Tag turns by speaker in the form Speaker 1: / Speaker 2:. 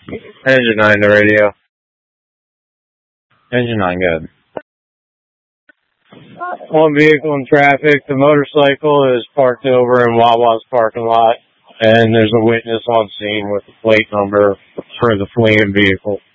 Speaker 1: Engine 9 to radio. Engine 9, good. One vehicle in traffic. The motorcycle is parked over in Wawa's parking lot, and there's a witness on scene with the plate number for the fleeing vehicle.